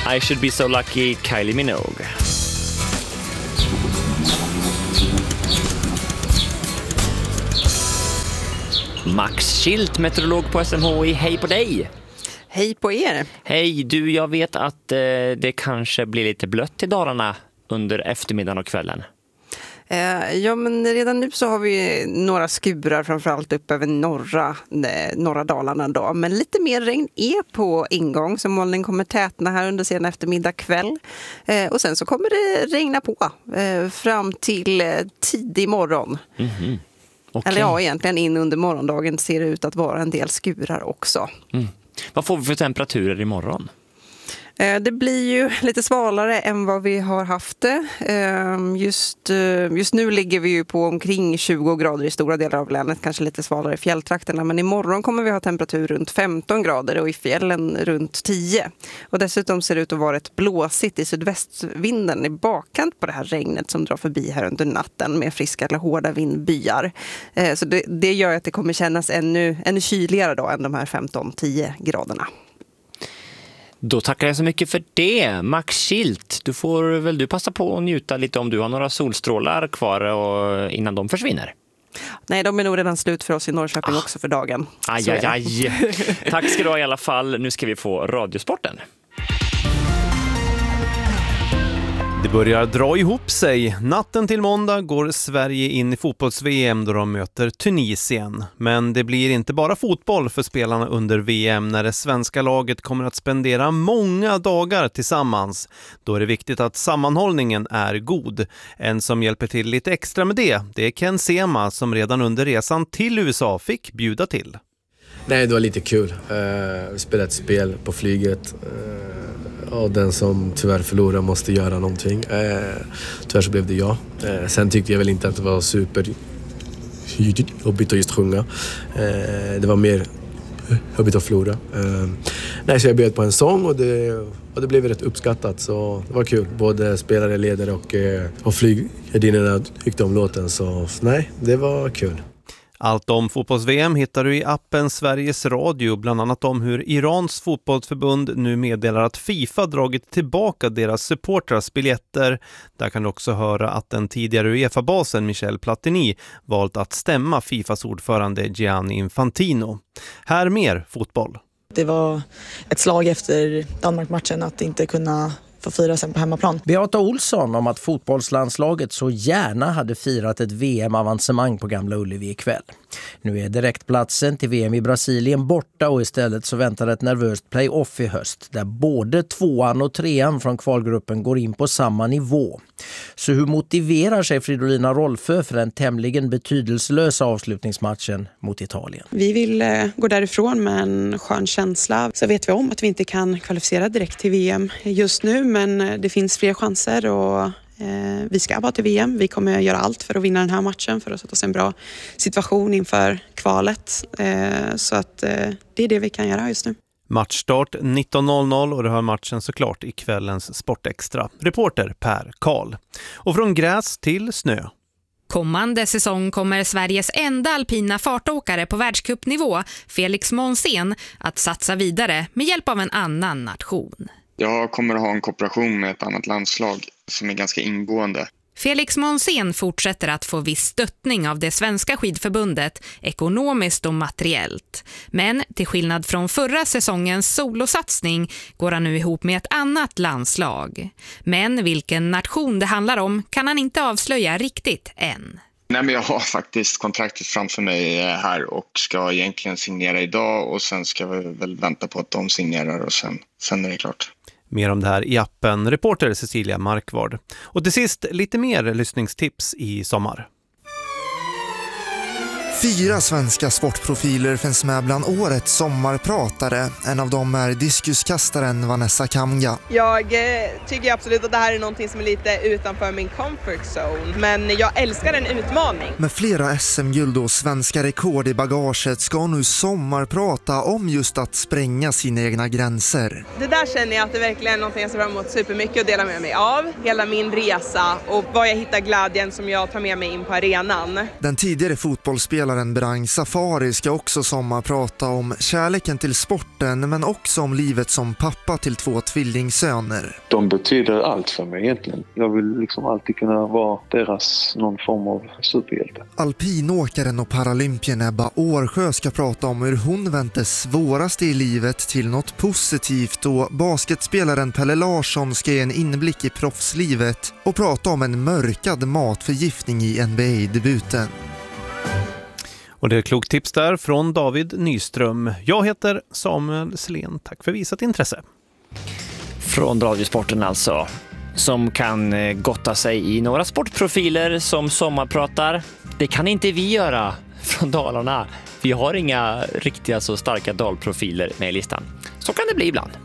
I Should Be So Lucky, Kylie Minogue. Max Schilt, meteorolog på SMHI, hej på dig! Hej på er! Hej, du, jag vet att det kanske blir lite blött i Dalarna under eftermiddagen och kvällen. Ja, men redan nu så har vi några skurar framförallt upp över norra Dalarna då. Men lite mer regn är på ingång, så molnen kommer tätna här under sen eftermiddag kväll. Och sen så kommer det regna på fram till tidig morgon. Mm-hmm. Okay. Eller ja, egentligen in under morgondagen ser det ut att vara en del skurar också. Mm. Vad får vi för temperaturer imorgon? Det blir ju lite svalare än vad vi har haft det. Just nu ligger vi ju på omkring 20 grader i stora delar av länet, kanske lite svalare i fjälltrakterna. Men imorgon kommer vi ha temperatur runt 15 grader och i fjällen runt 10. Och dessutom ser det ut att vara ett blåsigt i sydvästvinden i bakkant på det här regnet som drar förbi här under natten med friska eller hårda vindbyar. Så det gör att det kommer kännas ännu kyligare då än de här 15-10 graderna. Då tackar jag så mycket för det. Max Schilt, du får väl du passa på att njuta lite om du har några solstrålar kvar och innan de försvinner. Nej, de är nog redan slut för oss i Norrköping också för dagen. Aj. Tack ska du ha i alla fall. Nu ska vi få radiosporten. Det börjar dra ihop sig. Natten till måndag går Sverige in i fotbolls-VM då de möter Tunisien. Men det blir inte bara fotboll för spelarna under VM när det svenska laget kommer att spendera många dagar tillsammans. Då är det viktigt att sammanhållningen är god. En som hjälper till lite extra med det är Ken Sema som redan under resan till USA fick bjuda till. Nej, det var lite kul. Vi spelade ett spel på flyget. Och den som tyvärr förlorar måste göra någonting. Tyvärr så blev det jag. Sen tyckte jag väl inte att det var super jobbigt att just sjunga. Det var mer jobbigt att förlora. Nej, så jag bjöd på en sång och det blev rätt uppskattat. Så det var kul. Både spelare, ledare och flygvärdinnorna tyckte om låten. Så nej, det var kul. Allt om fotbolls-VM hittar du i appen Sveriges Radio, bland annat om hur Irans fotbollsförbund nu meddelar att FIFA dragit tillbaka deras supportrars biljetter. Där kan du också höra att den tidigare UEFA-basen Michel Platini valt att stämma FIFAs ordförande Gianni Infantino. Här mer fotboll. Det var ett slag efter Danmark-matchen att inte kunna få fira sen på hemmaplan. Beata Olsson om att fotbollslandslaget så gärna hade firat ett VM-avancemang på Gamla Ullevi ikväll. Nu är direktplatsen till VM i Brasilien borta och istället så väntar ett nervöst play-off i höst där både 2:an och 3:an från kvalgruppen går in på samma nivå. Så hur motiverar sig Fridolina Rolfö för den tämligen betydelselösa avslutningsmatchen mot Italien? Vi vill gå därifrån med en skön känsla. Så vet vi om att vi inte kan kvalificera direkt till VM just nu, men det finns fler chanser och vi ska vara till VM. Vi kommer göra allt för att vinna den här matchen för att sätta oss i en bra situation inför kvalet. Så att det är det vi kan göra just nu. Matchstart 19.00 och det har matchen såklart i kvällens Sportextra. Reporter Per Karl. Och från gräs till snö. Kommande säsong kommer Sveriges enda alpina fartåkare på världscupnivå, Felix Monsen, att satsa vidare med hjälp av en annan nation. Jag kommer att ha en kooperation med ett annat landslag som är ganska ingående. Felix Monsen fortsätter att få viss stöttning av det svenska skidförbundet ekonomiskt och materiellt. Men till skillnad från förra säsongens solosatsning går han nu ihop med ett annat landslag. Men vilken nation det handlar om kan han inte avslöja riktigt än. Nej, men jag har faktiskt kontraktet framför mig här och ska egentligen signera idag och sen ska vi väl vänta på att de signerar och sen är det klart. Mer om det här i appen reporter Cecilia Markvard. Och till sist lite mer lyssningstips i sommar. 4 svenska sportprofiler finns med bland årets sommarpratare. En av dem är diskuskastaren Vanessa Kamga. Jag tycker absolut att det här är någonting som är lite utanför min comfort zone. Men jag älskar en utmaning. Med flera SM-guld och svenska rekord i bagaget ska nu sommarprata om just att spränga sina egna gränser. Det där känner jag att det verkligen är någonting jag ser fram emot supermycket att dela med mig av. Hela min resa och vad jag hittar glädjen som jag tar med mig in på arenan. Den tidigare fotbollsspelaren Fotbollsspelaren Brang Safari ska också sommarprata om kärleken till sporten men också om livet som pappa till 2 tvillingsöner. De betyder allt för mig egentligen. Jag vill liksom alltid kunna vara deras någon form av superhjälte. Alpinåkaren och paralympien Ebba Årsjö ska prata om hur hon vänt det svåraste i livet till något positivt, och basketspelaren Pelle Larsson ska ge en inblick i proffslivet och prata om en mörkad matförgiftning i NBA-debuten. Och det är ett klokt tips där från David Nyström. Jag heter Samuel Selén. Tack för visat intresse. Från Radiosporten alltså, som kan gotta sig i några sportprofiler som sommarpratar. Det kan inte vi göra från Dalarna. Vi har inga riktiga så starka dalprofiler med i listan. Så kan det bli ibland.